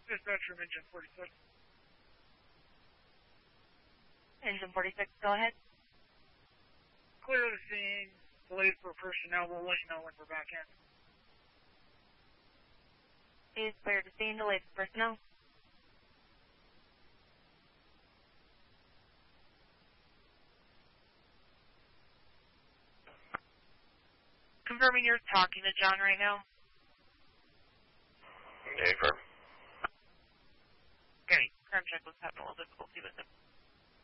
Dispatch from Engine 46. Engine 46, go ahead. Clear the scene. Delayed for personnel. We'll let you know when we're back in. Is clear to scene. Delayed for personnel. Confirming you're talking to John right now. Yeah, firm. Great. Crime check was having a little difficulty with him.